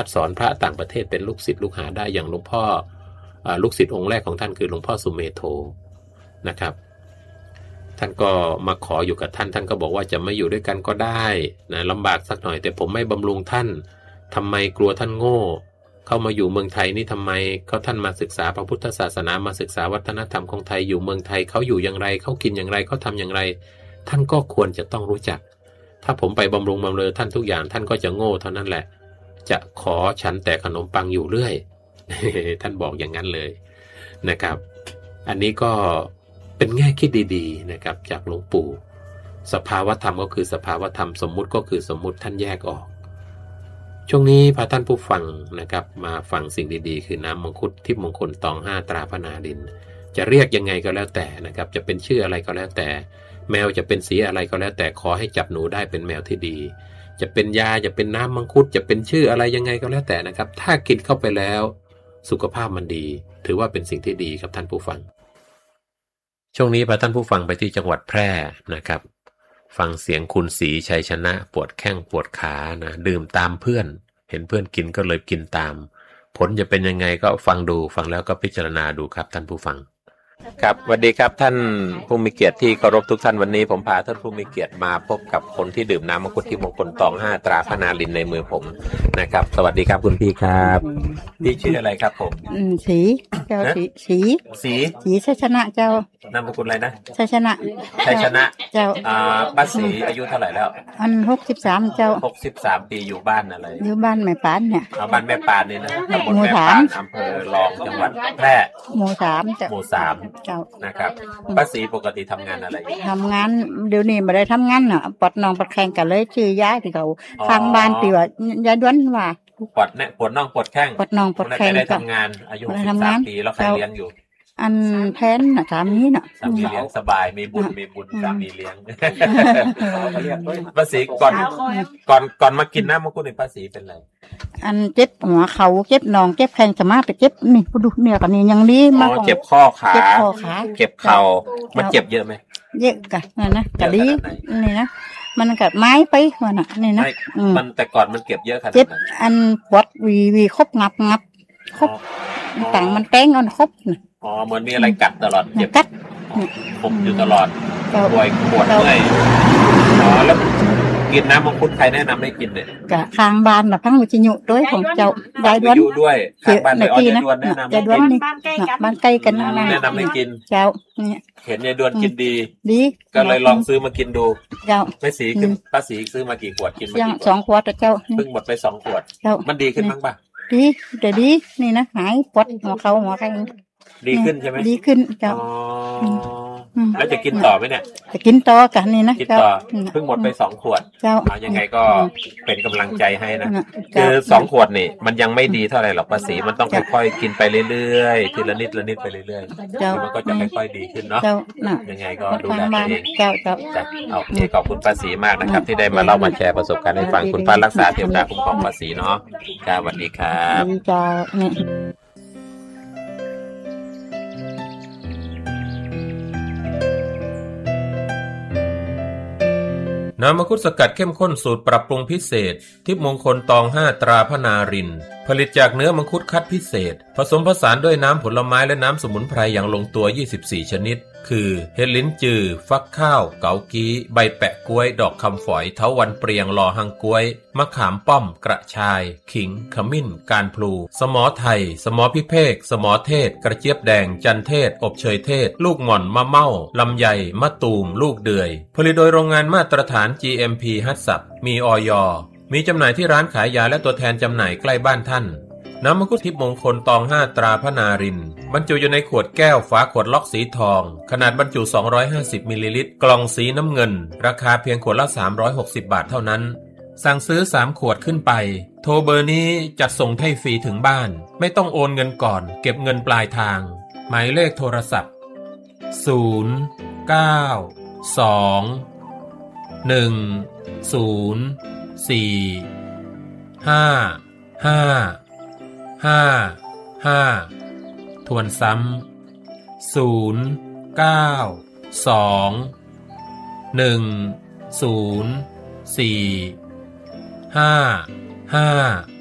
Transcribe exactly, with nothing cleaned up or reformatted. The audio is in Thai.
ารถสอนพระต่างประเทศเป็นลูกศิษย์ลูกหาได้อย่างหลวงพ่อลูกศิษย์องค์แรกของท่านคือหลวงพ่อสุเมโธนะครับท่านก็มาขออยู่กับท่านท่านก็บอกว่าจะไม่อยู่ด้วยกันก็ได้นะลำบากสักหน่อยแต่ผมไม่บำรุงท่านทำไมกลัวท่านโง่เข้ามาอยู่เมืองไทยนี่ทำไมเขาท่านมาศึกษาพระพุทธศาสนามาศึกษาวัฒนธรรมของไทยอยู่เมืองไทยเขาอยู่อย่างไรเขากินอย่างไรเขาทำอย่างไรท่านก็ควรจะต้องรู้จักถ้าผมไปบำรุงบำเรอท่านทุกอย่างท่านก็จะโง่เท่านั้นแหละจะขอฉันแต่ขนมปังอยู่เรื่อย ท่านบอกอย่างนั้นเลยนะครับอันนี้ก็เป็นแง่คิดดีๆนะครับจากหลวงปู่สภาวธรรมก็คือสภาวธรรมสมมุติก็คือสมมุติท่านแยกออกช่วงนี้พาท่านผู้ฟังนะครับมาฟังสิ่งดีๆคือน้ำมังคุดทิพย์มงคลตองห้าตราพระนารินทร์จะเรียกยังไงก็แล้วแต่นะครับจะเป็นชื่ออะไรก็แล้วแต่แมวจะเป็นสีอะไรก็แล้วแต่ขอให้จับหนูได้เป็นแมวที่ดีจะเป็นยาจะเป็นน้ำมังคุดจะเป็นชื่ออะไรยังไงก็แล้วแต่นะครับถ้ากินเข้าไปแล้วสุขภาพมันดีถือว่าเป็นสิ่งที่ดีครับท่านผู้ฟังช่วงนี้พาท่านผู้ฟังไปที่จังหวัดแพร่นะครับฟังเสียงคุณศรีชัยชนะปวดแข้งปวดขานะดื่มตามเพื่อนเห็นเพื่อนกินก็เลยกินตามผลจะเป็นยังไงก็ฟังดูฟังแล้วก็พิจารณาดูครับท่านผู้ฟังครับสวัสดีครับท่านผู้มีเกียรติที่เคารพทุกท่านวันนี้ผมพาท่านผู้มีเกียรติมาพบกับคนที่ดื่มน้ำมังคุดทิพย์มงคลตองห้าตราพระนารินทร์ในมือผมนะครับสวัสดีครับคุณพี่ครับพี่ชื่ออะไรครับผมอืมสีเจ้าสีสีสีสีชัยชนะเจ้านามสกุลอะไรนะชัยชนะชัยชนะเจ้าอ่าป้าศรีอายุเท่าไหร่แล้วอันหกสิบสามเจ้าหกสิบสามปีอยู่บ้านอะไรอยู่บ้านแม่ปานเนี่ยเอาบ้านแม่ปานนี่นะตำบลแม่ปานอำเภอรองจังหวัดแพร่หมู่สามเจ้าหมู่สามเจ้านะครับป้าศรีปกติทำงานอะไรทำงานเดี๋ยวนี้ไม่ได้ทำงานน่ะปอดนองปอดแข้งกันเลยชื่อย้ายที่เขาทางบ้านตีว่ายายด้วนว่าปวดเนี่ยปวดน่องปวดแข้งปวดน่องปวดแข้งไม่ได้ทำงานอายุหกสิบสามปีแล้วใครเลี้ยงอยู่อันแทนน่ะสามีน่ะสามีเลี้ยงสบายมีบุญมีบุญสามีเลี้ยงป้าศรีก่อนก่อนก่อนมากินน้ำมังคุดในป้าศรีเป็นไรอันเจ็บหัวเข่าเจ็บน่องเจ็บแข้งสมาแต่เจ็บนี่ดูเนี่ยกันนี่ยังนี้มากเจ็บข้อขาเจ็บข้อขาเจ็บเข่ามันเจ็บเยอะไหมเยอะกะนั่นนะกะดีนี่นะมันกัดไม้ไปมันน่ะนี่นะมันแต่ก่อนมันเก็บเยอะขนาดเจ็บอันปวดวีวีครบงับงับครบต่างมันแป้งอันครบน่ะอ๋อเหมือนมีอะไรกัดตลอดเจ็บกัดผมอยู่ตลอดปวดปวดเมื่อยอ๋อแล้วกินน้ำมังคุดใครแนะนำให้กินเนี่ยกะทางบ้านน่ะพังวิจิยุด้วยของเจ้าได้ด้วนอยู่ด้วยทางบ้านเลยอ๋อยายด้วนแนะนำยายด้วนนี่บ้านใกล้กันนั่นแนะนำให้กินเจ้าเนี่ยเห็นยายด้วนกินดีดีก็เลยลองซื้อมากินดูเจ้าแม่ศรีคือป้าศรีซื้อมากี่ขวดกินมากี่ขวดสองขวดเจ้าเพิ่งหมดไปสองขวดมันดีขึ้นบ้างป่ะดีแต่ดีนี่นะหายปวดหัวเข่าหัวแข้งดีขึ้นใช่ไหมดีขึ้นเจ้าแล้วจะกินต่อไหมเนี่ยจะกินต่อกันนี่นะกินต่อเพิ่งหมดไปสองขวดเจ้ายังไงก็เป็นกำลังใจให้นะคือสองขวดนี่มันยังไม่ดีเท่าไหร่หรอกป้าศรีมันต้องค่อยๆกินไปเรื่อยๆทีละนิดละนิดไปเรื่อยๆมันก็จะค่อยๆดีขึ้นเนาะยังไงก็ดูแลตัวเองเจ้าเจ้าโอเคขอบคุณป้าศรีมากนะครับที่ได้มาเล่ามาแชร์ประสบการณ์ให้ฟังคุณป้ารักษาเทวดาคุ้มครองป้าศรีเนาะครับสวัสดีครับเจ้าเนี่ยน้ำมังคุดสกัดเข้มข้นสูตรปรับปรุงพิเศษทิพย์มงคลตองห้าตราพระนารินทร์ผลิตจากเนื้อมังคุดคัดพิเศษผสมผสานด้วยน้ำผลไม้และน้ำสมุนไพรอย่างลงตัวยี่สิบสี่ชนิดคือเห็ดลิ้นจือฟักข้าวเกากี้ใบแปะกล้วยดอกคำฝอยเถาวัลย์เปรียงลอหังกล้วยมะขามป้อมกระชายขิงขมิ้นการพลูสมอไทยสมอพิเภกสมอเทศกระเจี๊ยบแดงจันเทศอบเชยเทศลูกหม่อนมะเม่าลำไยมะตูมลูกเดือยผลิตโดยโรงงานมาตรฐาน จี เอ็ม พี ฮัตสับมีอย.มีจำหน่ายที่ร้านขายยาและตัวแทนจำหน่ายใกล้บ้านท่านน้ำมังคุดทิพย์มงคลตองห้าตราพระนารินทร์บรรจุอยู่ในขวดแก้วฝาขวดล็อกสีทองขนาดบรรจุสองร้อยห้าสิบมิลลิลิตรกล่องสีน้ำเงินราคาเพียงขวดละสามร้อยหกสิบบาทเท่านั้นสั่งซื้อสามขวดขึ้นไปโทรเบอร์นี้จัดส่งให้ฟรีถึงบ้านไม่ต้องโอนเงินก่อนเก็บเงินปลายทางหมายเลขโทรศัพท์ศูนย์ เก้า สอง หนึ่ง ศูนย์ สี่ ห้า ห้าห้า ห้าทวนซ้ำศูนย์ เก้า สอง หนึ่ง ศูนย์ สี่ ห้า ห้า